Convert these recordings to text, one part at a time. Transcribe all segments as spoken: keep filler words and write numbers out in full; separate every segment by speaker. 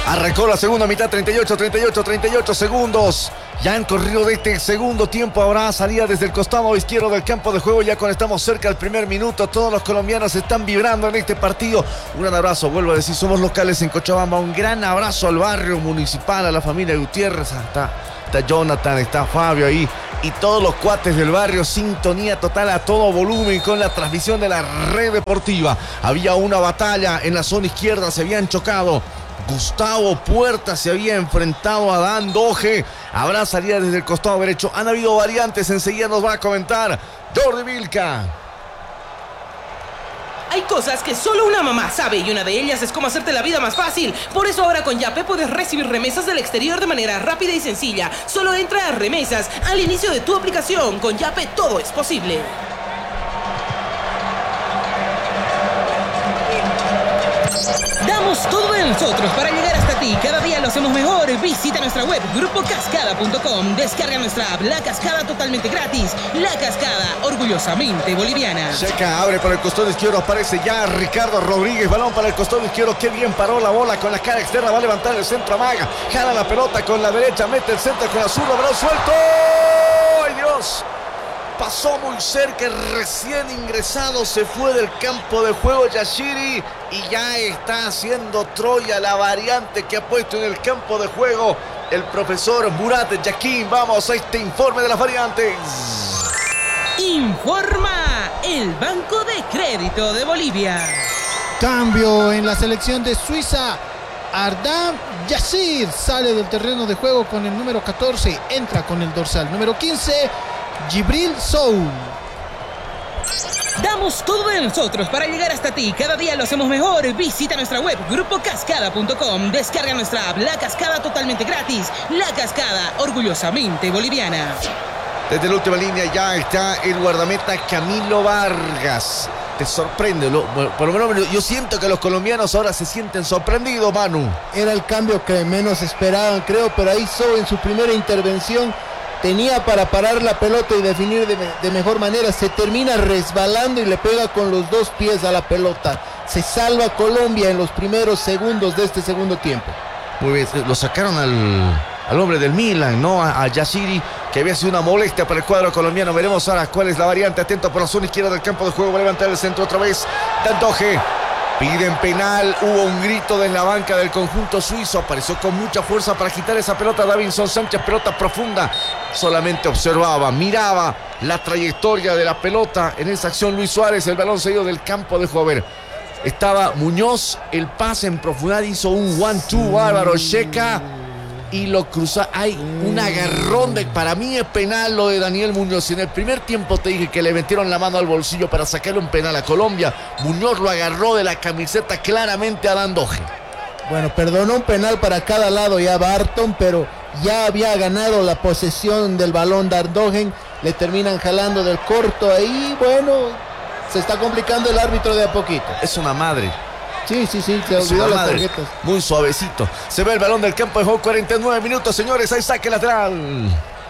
Speaker 1: Arrancó la segunda mitad, treinta y ocho, treinta y ocho, treinta y ocho segundos. Ya han corrido de este segundo tiempo. Habrá salida desde el costado izquierdo del campo de juego. Ya cuando estamos cerca del primer minuto, todos los colombianos están vibrando en este partido. Un gran abrazo, vuelvo a decir, somos locales en Cochabamba. Un gran abrazo al barrio municipal, a la familia Gutiérrez. Está, está Jonathan, está Fabio ahí. Y todos los cuates del barrio, sintonía total a todo volumen con la transmisión de la red deportiva. Había una batalla en la zona izquierda, se habían chocado. Gustavo Puerta se había enfrentado a Dan Doge. Habrá salida desde el costado derecho. Han habido variantes, enseguida nos va a comentar Jordi Vilca.
Speaker 2: Hay cosas que solo una mamá sabe y una de ellas es cómo hacerte la vida más fácil. Por eso ahora con Yape puedes recibir remesas del exterior de manera rápida y sencilla. Solo entra a remesas al inicio de tu aplicación. Con Yape todo es posible. Damos todo de nosotros para llegar hasta ti. Cada día lo hacemos mejor. Visita nuestra web grupo cascada punto com. Descarga nuestra app La Cascada totalmente gratis. La Cascada, orgullosamente boliviana.
Speaker 1: Checa, abre por el costado izquierdo. Aparece ya Ricardo Rodríguez. Balón para el costado izquierdo. Qué bien paró la bola con la cara externa. Va a levantar el centro, amaga. Jala la pelota con la derecha. Mete el centro con la zurda. Balón suelto. ¡Ay, Dios! Pasó muy cerca, recién ingresado, se fue del campo de juego Yashiri y ya está haciendo Troya la variante que ha puesto en el campo de juego el profesor Murat Yaquín. Vamos a este informe de las variantes.
Speaker 2: Informa el Banco de Crédito de Bolivia.
Speaker 3: Cambio en la selección de Suiza. Ardam Yassir sale del terreno de juego con el número catorce, entra con el dorsal número quince. Gibril Sow.
Speaker 2: Damos todo de nosotros para llegar hasta ti. Cada día lo hacemos mejor. Visita nuestra web grupo cascada punto com. Descarga nuestra app La Cascada totalmente gratis. La Cascada, orgullosamente boliviana.
Speaker 1: Desde la última línea ya está el guardameta Camilo Vargas. Te sorprende, lo, por lo menos yo siento que los colombianos ahora se sienten sorprendidos, Manu.
Speaker 4: Era el cambio que menos esperaban, creo, pero ahí Sow en su primera intervención tenía para parar la pelota y definir de, de mejor manera. Se termina resbalando y le pega con los dos pies a la pelota. Se salva Colombia en los primeros segundos de este segundo tiempo.
Speaker 1: Muy bien, lo sacaron al, al hombre del Milan, ¿no? A, a Yashiri, que había sido una molestia para el cuadro colombiano. Veremos ahora cuál es la variante. Atento por la zona izquierda del campo de juego. Va a levantar el centro otra vez. Dandoje. Piden penal, hubo un grito desde la banca del conjunto suizo, apareció con mucha fuerza para quitar esa pelota Davinson Sánchez, pelota profunda, solamente observaba, miraba la trayectoria de la pelota en esa acción Luis Suárez, el balón seguido del campo de juego. A ver, estaba Muñoz, el pase en profundidad, hizo un one two bárbaro, checa y lo cruza. Hay un agarrón de, para mí es penal lo de Daniel Muñoz. En el primer tiempo te dije que le metieron la mano al bolsillo para sacarle un penal a Colombia. Muñoz lo agarró de la camiseta claramente a Dandoje.
Speaker 4: Bueno, perdonó un penal para cada lado ya Barton, pero ya había ganado la posesión del balón Dandoje. Le terminan jalando del corto ahí. Bueno, se está complicando el árbitro de a poquito.
Speaker 1: Es una madre.
Speaker 4: Sí, sí, sí, se olvidó las tarjetas.
Speaker 1: Muy suavecito. Se ve el balón del campo de juego, cuarenta y nueve minutos, señores. Ahí saque lateral.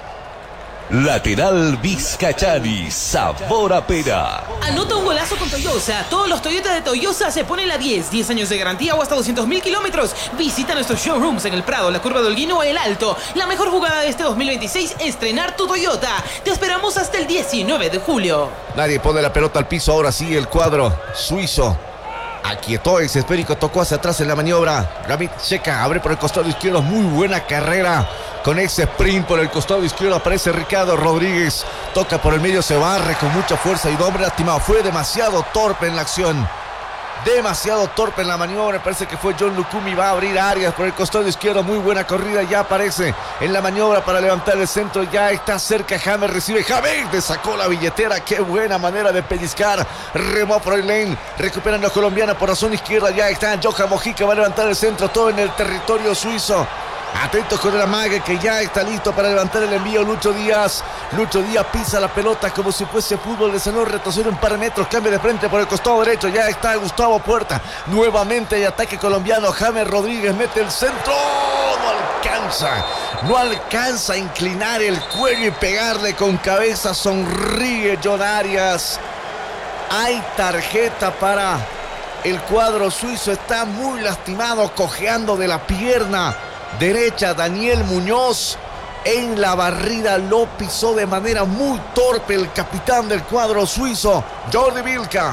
Speaker 5: Lateral Vizcachani, sabor a pera.
Speaker 2: Anota un golazo con Toyosa. Todos los Toyota de Toyosa se ponen la diez. diez años de garantía o hasta doscientos mil kilómetros. Visita nuestros showrooms en El Prado, la Curva de Holguín o El Alto. La mejor jugada de este dos mil veintiséis, estrenar tu Toyota. Te esperamos hasta el diecinueve de julio.
Speaker 1: Nadie pone la pelota al piso. Ahora sí, el cuadro suizo aquietó ese esférico, tocó hacia atrás en la maniobra. Gravit checa, abre por el costado izquierdo, muy buena carrera con ese sprint por el costado izquierdo. Aparece Ricardo Rodríguez, toca por el medio, se barre con mucha fuerza y doble lastimado. Fue demasiado torpe en la acción, demasiado torpe en la maniobra. Parece que fue John Lucumi, va a abrir áreas por el costado izquierdo. Muy buena corrida, ya aparece en la maniobra para levantar el centro. Ya está cerca James, recibe James, le sacó la billetera. Qué buena manera de pellizcar. Remó por el lane, recuperan los colombianos por la zona izquierda. Ya está Johan Mojica, va a levantar el centro, todo en el territorio suizo. Atentos con el amague que ya está listo para levantar el envío. Lucho Díaz. Lucho Díaz pisa la pelota como si fuese fútbol de salón. Retrocede un par de metros. Cambia de frente por el costado derecho. Ya está Gustavo Puerta. Nuevamente hay ataque colombiano. James Rodríguez mete el centro. No alcanza. No alcanza a inclinar el cuello y pegarle con cabeza. Sonríe John Arias. Hay tarjeta para El cuadro suizo está muy lastimado, cojeando de la pierna derecha. Daniel Muñoz en la barrida lo pisó de manera muy torpe el capitán del cuadro suizo, Jordi Vilca.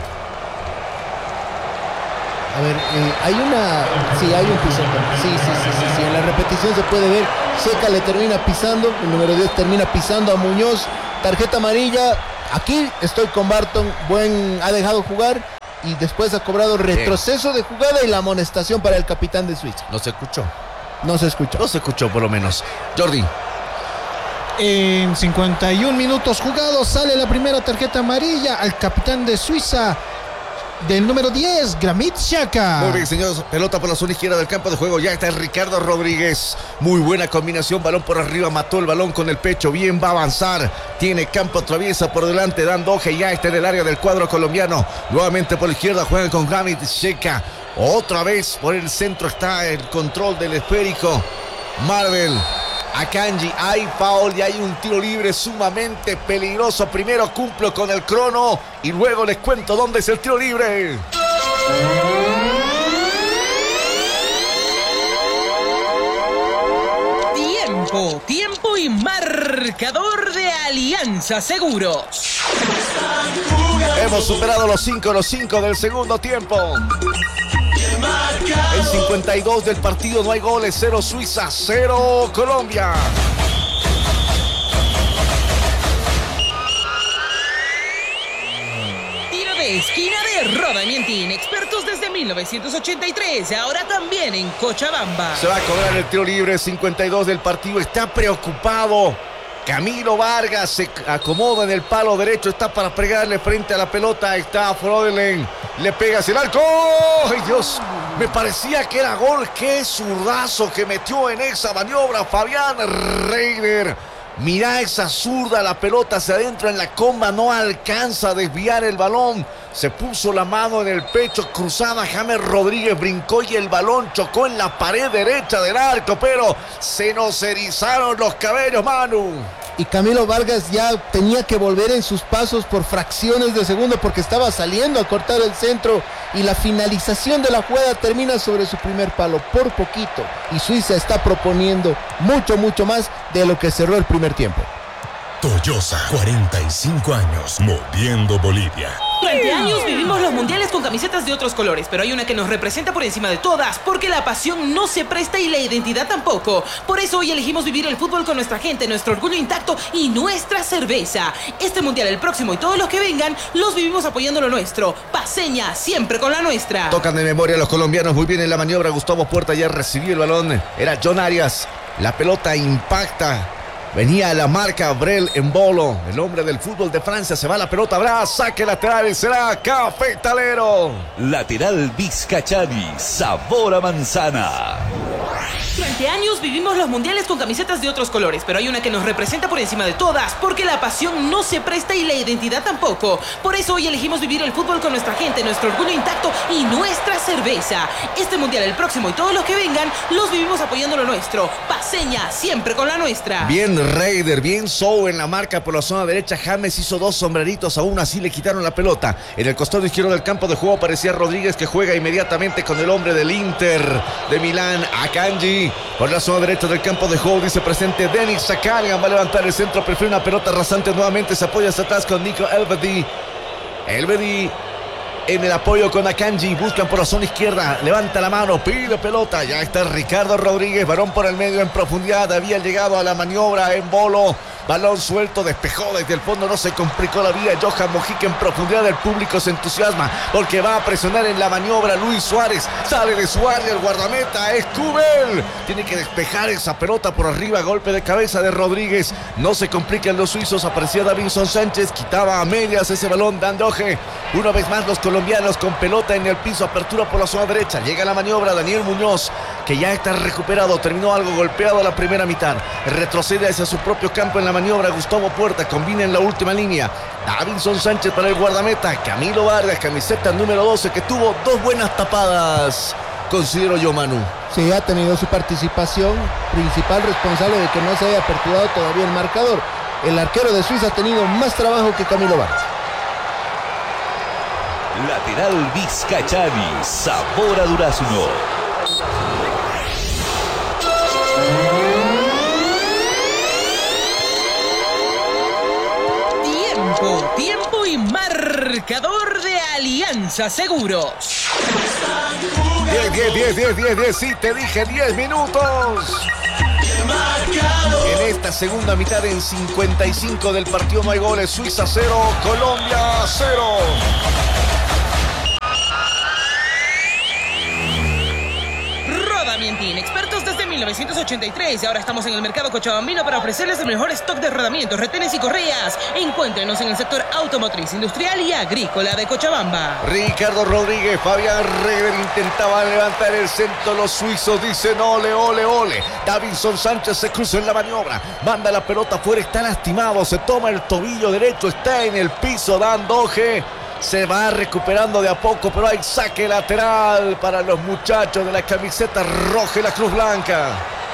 Speaker 4: A ver, eh, hay una... Sí, hay un pisón. Sí, sí, sí, sí, sí. En la repetición se puede ver. Checa le termina pisando. El número diez termina pisando a Muñoz. Tarjeta amarilla. Aquí estoy con Barton. Buen... Ha dejado jugar. Y después ha cobrado retroceso de jugada y la amonestación para el capitán de Suiza.
Speaker 1: No se escuchó.
Speaker 4: No se escuchó.
Speaker 1: No se escuchó por lo menos. Jordi.
Speaker 3: En cincuenta y un minutos jugados sale la primera tarjeta amarilla al capitán de Suiza, del número diez, Granit Xhaka.
Speaker 1: Muy bien, señores. Pelota por la zona izquierda del campo de juego. Ya está el Ricardo Rodríguez. Muy buena combinación. Balón por arriba. Mató el balón con el pecho. Bien, va a avanzar. Tiene campo traviesa por delante. Dan Doge ya está en el área del cuadro colombiano. Nuevamente por la izquierda juegan con Granit Xhaka. Otra vez por el centro está el control del esférico. Marvel. Akanji, hay foul y hay un tiro libre sumamente peligroso. Primero cumplo con el crono y luego les cuento dónde es el tiro libre.
Speaker 2: Tiempo, tiempo y marcador de Alianza Seguros.
Speaker 1: Hemos superado los cinco, los cinco del segundo tiempo. El cincuenta y dos del partido, no hay goles. Cero Suiza, cero Colombia.
Speaker 2: Tiro de esquina de Roda Mientín. Expertos desde mil novecientos ochenta y tres. Ahora también en Cochabamba.
Speaker 1: Se va a cobrar el tiro libre. cincuenta y dos del partido. Está preocupado Camilo Vargas, se acomoda en el palo derecho, está para pegarle frente a la pelota, está Frodelen, le pega hacia el arco. ¡Ay, Dios! Me parecía que era gol. ¡Qué zurdazo que metió en esa maniobra Fabián Reider! Mirá esa zurda, la pelota se adentra en la comba, no alcanza a desviar el balón. Se puso la mano en el pecho cruzada, James Rodríguez brincó y el balón chocó en la pared derecha del arco, pero se nos erizaron los cabellos, Manu.
Speaker 4: Y Camilo Vargas ya tenía que volver en sus pasos por fracciones de segundo porque estaba saliendo a cortar el centro y la finalización de la jugada termina sobre su primer palo por poquito y Suiza está proponiendo mucho, mucho más de lo que cerró el primer tiempo.
Speaker 6: Toyosa, cuarenta y cinco años, moviendo Bolivia.
Speaker 2: Durante años vivimos los mundiales con camisetas de otros colores, pero hay una que nos representa por encima de todas, porque la pasión no se presta y la identidad tampoco. Por eso hoy elegimos vivir el fútbol con nuestra gente, nuestro orgullo intacto y nuestra cerveza. Este mundial, el próximo y todos los que vengan, los vivimos apoyando lo nuestro. Paseña, siempre con la nuestra.
Speaker 1: Tocan de memoria los colombianos muy bien en la maniobra. Gustavo Puerta ya recibió el balón. Era John Arias. La pelota impacta. Venía a la marca Brel Embolo, el hombre del fútbol de Francia. Se va la pelota, habrá saque lateral y será cafetalero.
Speaker 5: Lateral Vizcachani, sabor a manzana.
Speaker 2: Durante años vivimos los mundiales con camisetas de otros colores, pero hay una que nos representa por encima de todas, porque la pasión no se presta y la identidad tampoco. Por eso hoy elegimos vivir el fútbol con nuestra gente, nuestro orgullo intacto y nuestra cerveza. Este mundial, el próximo y todos los que vengan, los vivimos apoyando lo nuestro. Paseña, siempre con la nuestra.
Speaker 1: Bien Reider, bien Sou en la marca por la zona derecha. James hizo dos sombreritos, aún así le quitaron la pelota. En el costado izquierdo del campo de juego aparecía Rodríguez, que juega inmediatamente con el hombre del Inter de Milán, Akanji. Por la zona derecha del campo de juego dice presente Denis Zakarian, va a levantar el centro, prefiere una pelota rasante, nuevamente se apoya hacia atrás con Nico Elvedi. Elvedi en el apoyo con Akanji, buscan por la zona izquierda, levanta la mano, pide pelota, ya está Ricardo Rodríguez, balón por el medio en profundidad, había llegado a la maniobra en Bolo, balón suelto, despejó desde el fondo, no se complicó la vida. Johan Mojica en profundidad, el público se entusiasma porque va a presionar en la maniobra Luis Suárez, sale de su área el guardameta, es Kubel, tiene que despejar esa pelota por arriba, golpe de cabeza de Rodríguez, no se complican los suizos, aparecía Davinson Sánchez, quitaba a medias ese balón de Andoje, una vez más los colombianos con pelota en el piso, apertura por la zona derecha, llega la maniobra Daniel Muñoz, que ya está recuperado, terminó algo golpeado a la primera mitad, retrocede hacia su propio campo en la maniobra Gustavo Puerta, combina en la última línea, Davinson Sánchez para el guardameta, Camilo Vargas, camiseta número doce, que tuvo dos buenas tapadas, considero yo, Manu.
Speaker 4: Sí, ha tenido su participación, principal responsable de que no se haya aperturado todavía el marcador. El arquero de Suiza ha tenido más trabajo que Camilo Vargas.
Speaker 5: Lateral Vizcachani, sabor a durazno.
Speaker 2: Tiempo, tiempo y marcador de Alianza Seguros.
Speaker 1: diez, diez, diez, diez, diez, diez, sí, te dije diez minutos. En esta segunda mitad, en cincuenta y cinco del partido, no hay goles. Suiza cero, Colombia cero.
Speaker 2: Rodamientín, expertos desde mil novecientos ochenta y tres y ahora estamos en el mercado cochabambino para ofrecerles el mejor stock de rodamientos, retenes y correas. Encuéntrenos en el sector automotriz, industrial y agrícola de Cochabamba.
Speaker 1: Ricardo Rodríguez, Fabián Rever intentaban levantar el centro. Los suizos dicen ole, ole, ole. Davinson Sánchez se cruza en la maniobra, manda la pelota afuera, está lastimado, se toma el tobillo derecho, está en el piso Dandoje. Se va recuperando de a poco, pero hay saque lateral para los muchachos de la camiseta roja y la cruz blanca.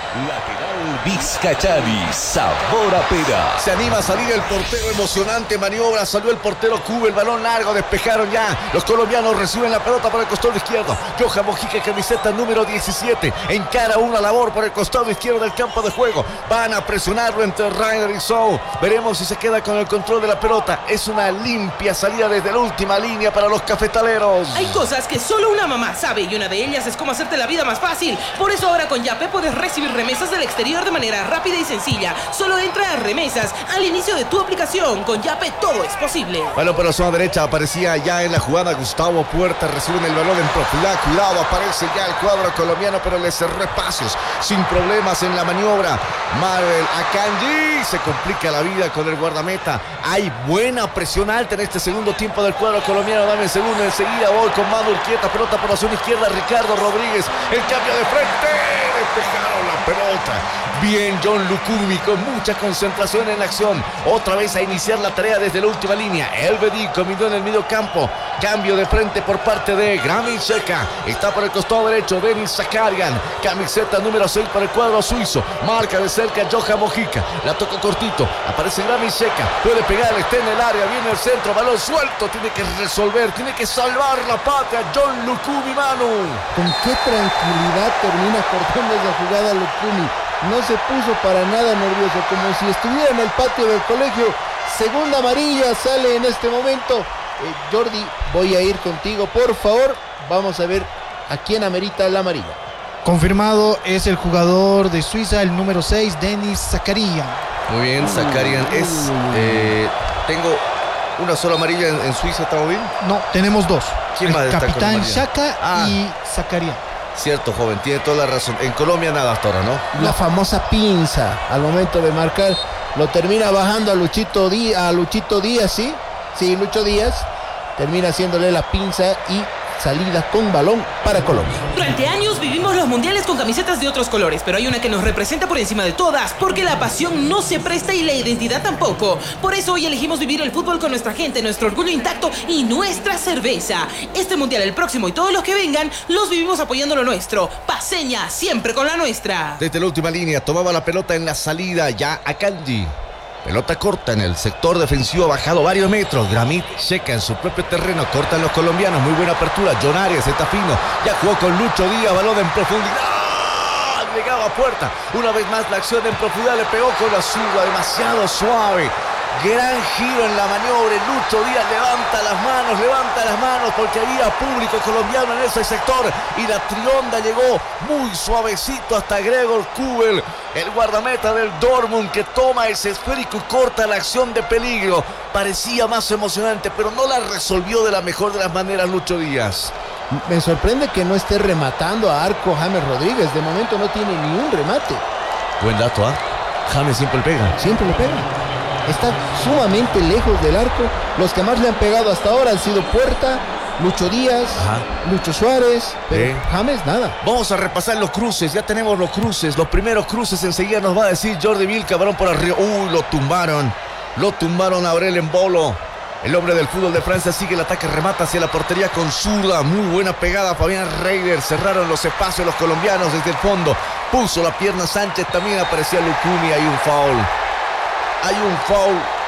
Speaker 5: Lateral Vizcachani, sabor a pera.
Speaker 1: Se anima a salir el portero, emocionante maniobra, salió el portero Cuba, el balón largo, despejaron ya. Los colombianos reciben la pelota por el costado izquierdo. Johan Mojica, camiseta número diecisiete, encara una labor por el costado izquierdo del campo de juego. Van a presionarlo entre Rainer y Sou. Veremos si se queda con el control de la pelota. Es una limpia salida desde la última línea para los cafetaleros.
Speaker 2: Hay cosas que solo una mamá sabe y una de ellas es cómo hacerte la vida más fácil. Por eso ahora con Yape puedes recibir remesas del exterior de manera rápida y sencilla. Solo entra a remesas al inicio de tu aplicación. Con Yape todo es posible.
Speaker 1: Bueno, por la zona derecha aparecía ya en la jugada Gustavo Puerta. Reciben el balón en profundidad. Cuidado, aparece ya el cuadro colombiano, pero le cerró espacios sin problemas en la maniobra. Marvel Akanji se complica la vida con el guardameta. Hay buena presión alta en este segundo tiempo del cuadro colombiano. Dame el segundo enseguida. Voy con mano Urquieta. Pelota por la zona izquierda. Ricardo Rodríguez. El cambio de frente. Despejaron la pelota. Bien John Lucumi con mucha concentración en la acción. Otra vez a iniciar la tarea desde la última línea. Elvedi combinó en el medio campo. Cambio de frente por parte de Gramit Xheka. Está por el costado derecho Denis Zakarian. Camiseta número seis para el cuadro suizo. Marca de cerca Johan Mojica. La tocó cortito. Aparece Gramit Xheka. Puede pegar, está en el área. Viene el centro. Balón suelto. Tiene que resolver. Tiene que salvar la patria. John Lucumi, Manu.
Speaker 4: Con qué tranquilidad termina cortando esa jugada Lucumi. No se puso para nada nervioso, como si estuviera en el patio del colegio. Segunda amarilla sale en este momento. Eh, Jordi, voy a ir contigo, por favor. Vamos a ver a quién amerita la amarilla.
Speaker 3: Confirmado, es el jugador de Suiza, el número seis, Denis Zakarian.
Speaker 1: Muy bien, Zakarian es... Eh, tengo una sola amarilla en, en Suiza, ¿estamos bien?
Speaker 3: No, tenemos dos.
Speaker 1: ¿Quién
Speaker 3: el
Speaker 1: más está con
Speaker 3: capitán
Speaker 1: amarilla?
Speaker 3: Xhaka
Speaker 1: Ah.
Speaker 3: y Zakarian.
Speaker 1: Cierto, joven, tiene toda la razón. En Colombia nada hasta ahora, ¿no?
Speaker 4: La famosa pinza al momento de marcar. Lo termina bajando a Luchito Díaz, a Luchito Díaz, ¿sí? Sí, Lucho Díaz. Termina haciéndole la pinza y salida con balón para Colombia.
Speaker 2: Durante años vivimos los mundiales con camisetas de otros colores, pero hay una que nos representa por encima de todas, porque la pasión no se presta y la identidad tampoco. Por eso hoy elegimos vivir el fútbol con nuestra gente, nuestro orgullo intacto y nuestra cerveza. Este mundial, el próximo y todos los que vengan, los vivimos apoyando lo nuestro. Paseña, siempre con la nuestra.
Speaker 1: Desde la última línea, tomaba la pelota en la salida ya Akanji. Pelota corta en el sector defensivo, ha bajado varios metros. Gramit Xheka en su propio terreno, cortan los colombianos, muy buena apertura. John Arias está fino, ya jugó con Lucho Díaz, balón en profundidad. Llegaba a puerta, una vez más la acción en profundidad, le pegó con la zurda, demasiado suave. Gran giro en la maniobra. Lucho Díaz levanta las manos, levanta las manos porque había público colombiano en ese sector y la trionda llegó muy suavecito hasta Gregor Kobel, el guardameta del Dortmund, que toma ese esférico y corta la acción de peligro. Parecía más emocionante, pero no la resolvió de la mejor de las maneras Lucho Díaz.
Speaker 4: Me sorprende que no esté rematando a arco James Rodríguez. De momento no tiene ni un remate.
Speaker 1: Buen dato, ¿ah? ¿eh? James siempre le pega.
Speaker 4: Siempre le pega. Está sumamente lejos del arco. Los que más le han pegado hasta ahora han sido Puerta, Lucho Díaz,
Speaker 1: Ajá.
Speaker 4: Lucho Suárez, pero
Speaker 1: ¿Eh?
Speaker 4: James nada.
Speaker 1: Vamos a repasar los cruces, ya tenemos los cruces, los primeros cruces enseguida nos va a decir Jordi Vilca, balón por arriba. Uy, lo tumbaron, lo tumbaron a Aurel Embolo. El hombre del fútbol de Francia sigue el ataque, remata hacia la portería con zurda. Muy buena pegada, Fabián Reider. Cerraron los espacios los colombianos desde el fondo. Puso la pierna Sánchez, también aparecía Lucumi. Hay un foul. Hay un foul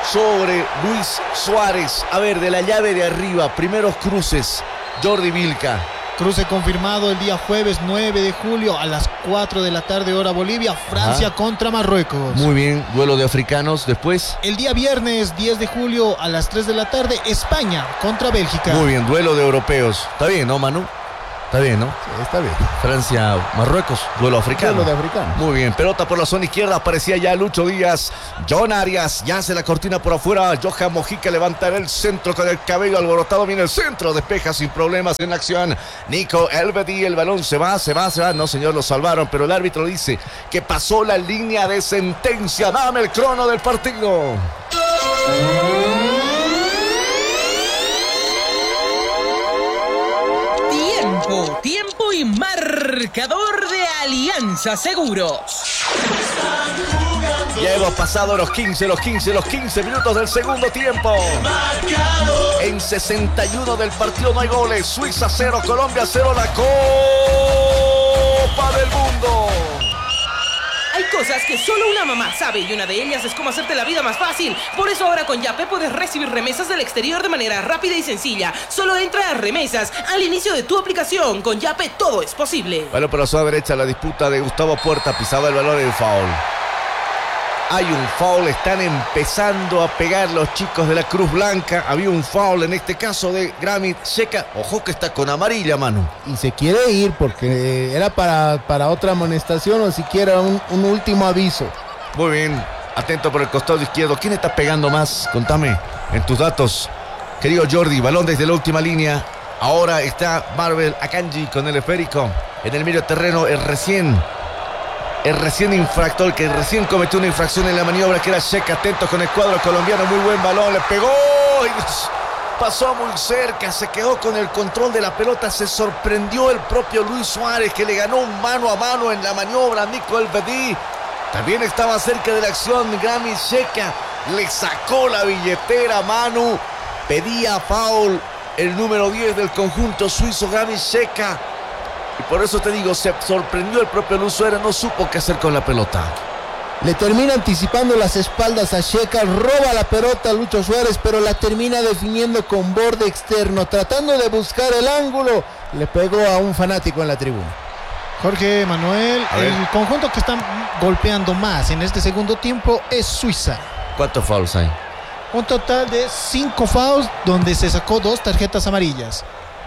Speaker 1: sobre Luis Suárez. A ver, de la llave de arriba, primeros cruces, Jordi Vilca.
Speaker 3: Cruce confirmado el día jueves nueve de julio a las cuatro de la tarde hora Bolivia, Francia Ajá. contra Marruecos.
Speaker 1: Muy bien, duelo de africanos después.
Speaker 3: El día viernes diez de julio a las tres de la tarde, España contra Bélgica.
Speaker 1: Muy bien, duelo de europeos. Está bien, ¿no, Manu? Está bien, ¿no?
Speaker 4: Sí, está bien.
Speaker 1: Francia, Marruecos, duelo africano.
Speaker 4: Duelo de africano.
Speaker 1: Muy bien, pelota por la zona izquierda, aparecía ya Lucho Díaz. John Arias, ya hace la cortina por afuera. Johan Mojica levantará el centro con el cabello alborotado. Viene el centro, despeja sin problemas en la acción. Nico Elvedi, el balón se va, se va, se va. No, señor, lo salvaron, pero el árbitro dice que pasó la línea de sentencia. Dame el crono del partido.
Speaker 2: Tiempo, tiempo y marcador de Alianza Seguros.
Speaker 1: Ya hemos pasado los quince, los quince, los quince minutos del segundo tiempo. En sesenta y uno del partido no hay goles. Suiza cero, Colombia cero, la Copa del Mundo.
Speaker 2: Hay cosas que solo una mamá sabe y una de ellas es cómo hacerte la vida más fácil. Por eso ahora con Yape puedes recibir remesas del exterior de manera rápida y sencilla. Solo entra a remesas al inicio de tu aplicación. Con Yape todo es posible.
Speaker 1: Bueno, por la zona derecha la disputa de Gustavo Puerta, pisaba el balón y el foul. Hay un foul, están empezando a pegar los chicos de la Cruz Blanca. Había un foul en este caso de Granit Xhaka. Ojo que está con amarilla, mano.
Speaker 4: Y se quiere ir porque era para, para otra amonestación o siquiera un, un último aviso.
Speaker 1: Muy bien, atento por el costado izquierdo. ¿Quién está pegando más? Contame en tus datos. Querido Jordi, balón desde la última línea. Ahora está Marvel Akanji con el esférico. En el medio terreno, el recién... El recién infractor que recién cometió una infracción en la maniobra que era Xhaka, atento con el cuadro colombiano, muy buen balón, le pegó y pasó muy cerca, se quedó con el control de la pelota, se sorprendió el propio Luis Suárez que le ganó un mano a mano en la maniobra a Nico Elvedi. También estaba cerca de la acción Granit Xhaka, le sacó la billetera Manu, pedía foul el número diez del conjunto suizo Granit Xhaka. Y por eso te digo, se sorprendió el propio Luis Suárez, no supo qué hacer con la pelota.
Speaker 4: Le termina anticipando las espaldas a Xhaka, roba la pelota a Lucho Suárez, pero la termina definiendo con borde externo, tratando de buscar el ángulo. Le pegó a un fanático en la tribuna.
Speaker 3: Jorge Manuel, el conjunto que están golpeando más en este segundo tiempo es Suiza.
Speaker 1: ¿Cuántos fouls hay?
Speaker 3: Un total de cinco fouls, donde se sacó dos tarjetas amarillas.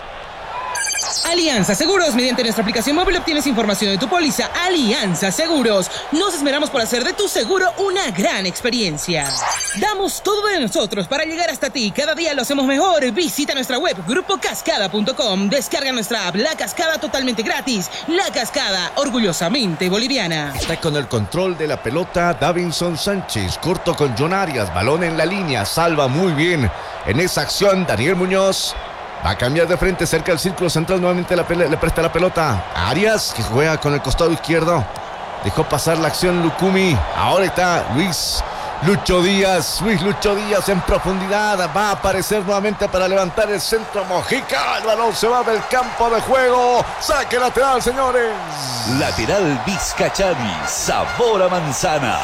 Speaker 2: Alianza Seguros, mediante nuestra aplicación móvil obtienes información de tu póliza. Alianza Seguros, nos esmeramos por hacer de tu seguro una gran experiencia. Damos todo de nosotros para llegar hasta ti, cada día lo hacemos mejor. Visita nuestra web grupo cascada punto com, descarga nuestra app La Cascada totalmente gratis. La Cascada, orgullosamente boliviana.
Speaker 1: Está con el control de la pelota Davinson Sánchez, corto con John Arias, balón en la línea, salva muy bien en esa acción Daniel Muñoz. Va a cambiar de frente cerca del círculo central. Nuevamente la pele- le presta la pelota a Arias, que juega con el costado izquierdo. Dejó pasar la acción Lukumi. Ahora está Luis Lucho Díaz. Luis Lucho Díaz en profundidad. Va a aparecer nuevamente para levantar el centro. Mojica. El balón se va del campo de juego. Saque lateral, señores.
Speaker 5: Lateral Vizcachani, sabor a manzana.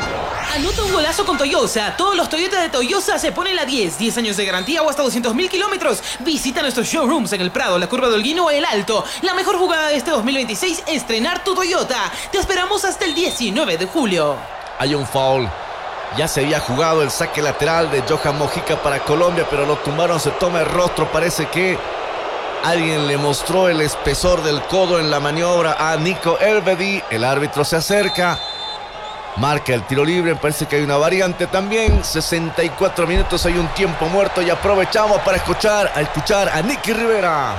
Speaker 2: Anota un golazo con Toyosa. Todos los Toyota de Toyosa se ponen la diez. diez años de garantía o hasta doscientos mil kilómetros. Visita nuestros showrooms en el Prado, la Curva de Holguín o el Alto. La mejor jugada de este dos mil veintiséis, estrenar tu Toyota. Te esperamos hasta el diecinueve de julio.
Speaker 1: Hay un foul. Ya se había jugado el saque lateral de Johan Mojica para Colombia, pero lo tumbaron, se toma el rostro. Parece que alguien le mostró el espesor del codo en la maniobra a Nico Elvedi. El árbitro se acerca. Marca el tiro libre, parece que hay una variante también. sesenta y cuatro minutos, hay un tiempo muerto y aprovechamos para escuchar a escuchar a Nicky Rivera.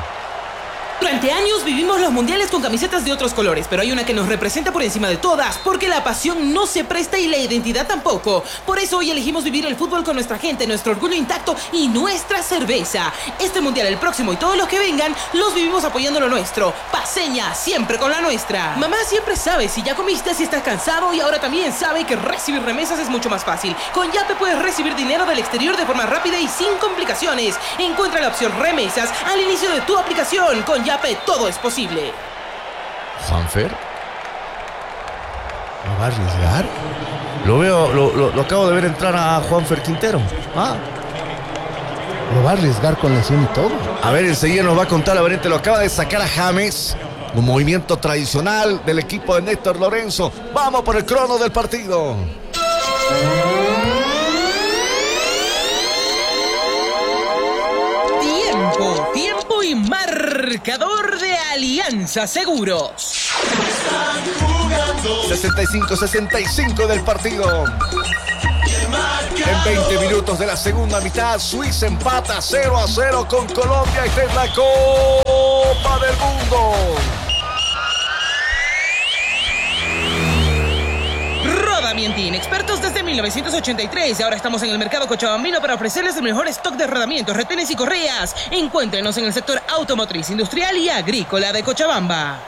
Speaker 2: Durante años vivimos los mundiales con camisetas de otros colores, pero hay una que nos representa por encima de todas, porque la pasión no se presta y la identidad tampoco. Por eso hoy elegimos vivir el fútbol con nuestra gente, nuestro orgullo intacto y nuestra cerveza. Este mundial, el próximo y todos los que vengan, los vivimos apoyando lo nuestro. Paceña, siempre con la nuestra. Mamá siempre sabe si ya comiste, si estás cansado, y ahora también sabe que recibir remesas es mucho más fácil. Con Yape puedes recibir dinero del exterior de forma rápida y sin complicaciones. Encuentra la opción remesas al inicio de tu aplicación. Con Yape todo es posible.
Speaker 1: Juanfer.
Speaker 3: ¿Lo va a arriesgar?
Speaker 1: Lo veo, lo, lo, lo acabo de ver entrar a Juanfer Quintero. Ah.
Speaker 4: Lo va a arriesgar con lesión y todo.
Speaker 1: A ver, enseguida nos va a contar la variante. Lo acaba de sacar a James. Un movimiento tradicional del equipo de Néstor Lorenzo. Vamos por el crono del partido.
Speaker 2: Tiempo, tiempo y marcador de Alianza Seguros.
Speaker 1: sesenta y cinco sesenta y cinco del partido. En veinte minutos de la segunda mitad, Suiza empata cero a cero con Colombia. Esta es la Copa del Mundo.
Speaker 2: Rodamientín, expertos desde mil novecientos ochenta y tres. Ahora estamos en el mercado cochabambino para ofrecerles el mejor stock de rodamientos, retenes y correas. Encuéntrenos en el sector automotriz, industrial y agrícola de Cochabamba.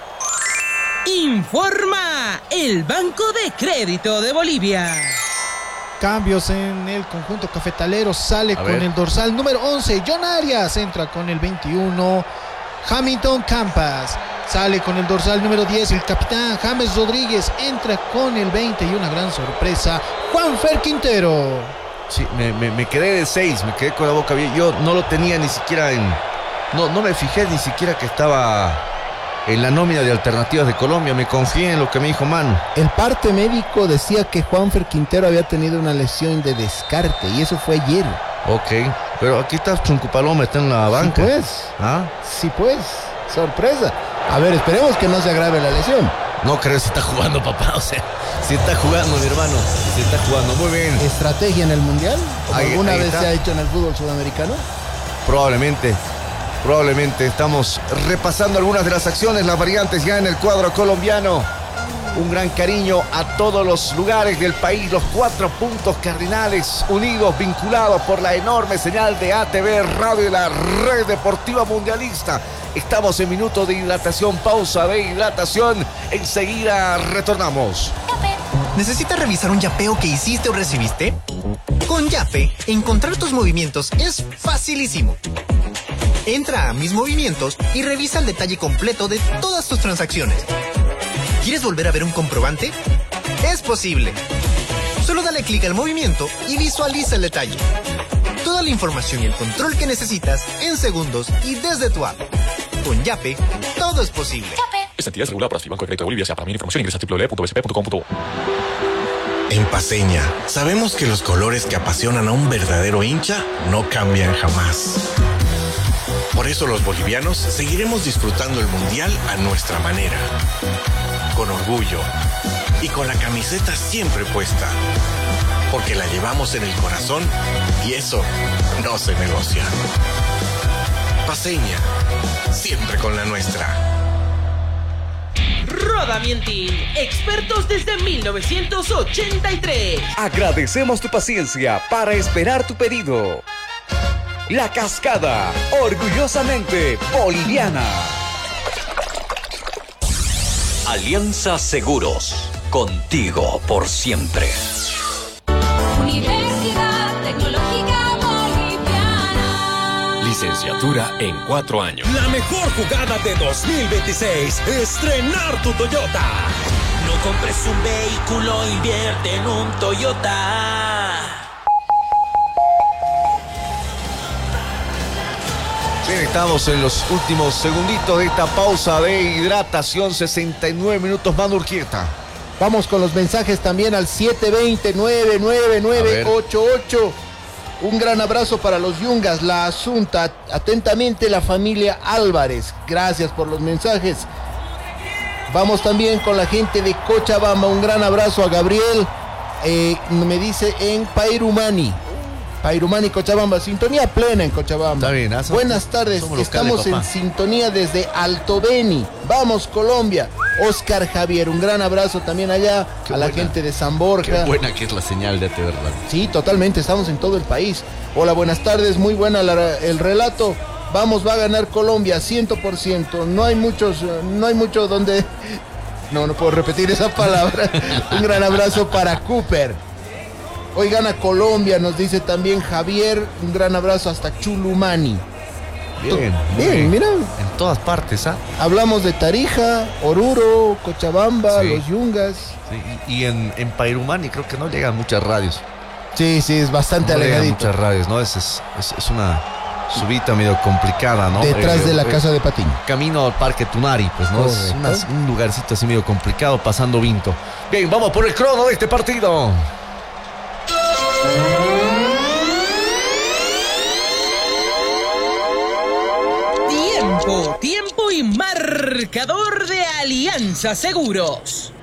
Speaker 2: Informa el Banco de Crédito de Bolivia.
Speaker 3: Cambios en el conjunto cafetalero. Sale
Speaker 1: A
Speaker 3: con
Speaker 1: ver.
Speaker 3: el dorsal número once, John Arias. Entra con el veintiuno, Hamilton Campas. Sale con el dorsal número diez, el capitán James Rodríguez. Entra con el veinte y una gran sorpresa, Juanfer Quintero.
Speaker 1: Sí, me, me, me quedé de seis, me quedé con la boca abierta. Yo no lo tenía ni siquiera en... No, no me fijé ni siquiera que estaba en la nómina de alternativas de Colombia. Me confié en lo que me dijo Manu.
Speaker 4: El parte médico decía que Juanfer Quintero había tenido una lesión de descarte y eso fue ayer.
Speaker 1: Ok, pero aquí está Chuncupaloma, está en la banca.
Speaker 4: Sí, pues.
Speaker 1: ¿Ah?
Speaker 4: Sí, pues. Sorpresa. A ver, esperemos que no se agrave la lesión.
Speaker 1: No creo si está jugando, papá. O sea, si está jugando, mi hermano. Si está jugando, muy bien.
Speaker 4: ¿Estrategia en el Mundial? ¿Como
Speaker 1: Ahí-
Speaker 4: alguna
Speaker 1: ahí
Speaker 4: vez
Speaker 1: está.
Speaker 4: se ha hecho en el fútbol sudamericano?
Speaker 1: Probablemente, probablemente estamos repasando algunas de las acciones, las variantes ya en el cuadro colombiano. Un gran cariño a todos los lugares del país, los cuatro puntos cardinales unidos, vinculados por la enorme señal de A T V Radio y la Red Deportiva Mundialista. Estamos en minuto de hidratación, pausa de hidratación. Enseguida retornamos.
Speaker 7: ¿Necesitas revisar un yapeo que hiciste o recibiste? Con Yape, encontrar tus movimientos es facilísimo. Entra a Mis Movimientos y revisa el detalle completo de todas tus transacciones. ¿Quieres volver a ver un comprobante? Es posible. Solo dale clic al movimiento y visualiza el detalle. Toda la información y el control que necesitas en segundos y desde tu app. Con Yape, todo es posible.
Speaker 8: Esta entidad es regulada por Banco de Crédito de Bolivia. Sea para mayor información ingresa a doble u doble u doble u punto b c p punto com punto bo.
Speaker 6: En Paceña, sabemos que los colores que apasionan a un verdadero hincha no cambian jamás. Por eso los bolivianos seguiremos disfrutando el Mundial a nuestra manera. Con orgullo y con la camiseta siempre puesta. Porque la llevamos en el corazón y eso no se negocia. Paceña, siempre con la nuestra.
Speaker 2: Rodamientín, expertos desde mil novecientos ochenta y tres.
Speaker 5: Agradecemos tu paciencia para esperar tu pedido. La Cascada, orgullosamente boliviana. Alianza Seguros, contigo por siempre.
Speaker 9: Universidad Tecnológica Boliviana.
Speaker 10: Licenciatura en cuatro años. La mejor jugada de dos mil veintiséis. Estrenar tu Toyota.
Speaker 11: No compres un vehículo, invierte en un Toyota.
Speaker 1: Bien, estamos en los últimos segunditos de esta pausa de hidratación. sesenta y nueve minutos, Manu Urquieta.
Speaker 4: Vamos con los mensajes también al siete dos cero, nueve nueve nueve ocho ocho. Un gran abrazo para los Yungas, la Asunta. Atentamente, la familia Álvarez. Gracias por los mensajes. Vamos también con la gente de Cochabamba. Un gran abrazo a Gabriel. Eh, me dice en Pairumani. Pairumani, Cochabamba, sintonía plena en Cochabamba.
Speaker 1: Está bien, ¿ah?
Speaker 4: Buenas tardes,
Speaker 1: Somos locales,
Speaker 4: estamos en
Speaker 1: papá.
Speaker 4: sintonía desde Alto Beni. Vamos, Colombia. Oscar Javier, un gran abrazo también allá
Speaker 1: Qué
Speaker 4: a la
Speaker 1: buena.
Speaker 4: gente de San Borja.
Speaker 1: Qué buena que es la señal de A T V Radio.
Speaker 4: Sí, totalmente, estamos en todo el país. Hola, buenas tardes, muy buena la- el relato. Vamos, va a ganar Colombia, cien por ciento. No hay muchos, eh, no hay mucho donde... No, no puedo repetir esa palabra. Un gran abrazo para Cooper. Hoy gana Colombia, nos dice también Javier. Un gran abrazo hasta Chulumani.
Speaker 1: Bien,
Speaker 4: Bien,
Speaker 1: bien.
Speaker 4: mira.
Speaker 1: En todas partes, ¿ah?
Speaker 4: Hablamos de Tarija, Oruro, Cochabamba,
Speaker 1: Sí.
Speaker 4: Los Yungas.
Speaker 1: Sí, y y en, en Pairumani creo que no llegan muchas radios.
Speaker 4: Sí, sí, es bastante
Speaker 1: No llegan
Speaker 4: alejadito.
Speaker 1: muchas radios, ¿no? Es, es, es- es una subida medio complicada, ¿no?
Speaker 4: Detrás
Speaker 1: Eh,
Speaker 4: de la
Speaker 1: eh,
Speaker 4: casa de Patiño.
Speaker 1: Camino al Parque Tunari, pues, ¿no? Es
Speaker 4: Correcto.
Speaker 1: una- un lugarcito así medio complicado, pasando Vinto. Bien, vamos por el crono de este partido.
Speaker 2: Tiempo, tiempo y marcador de Alianza Seguros.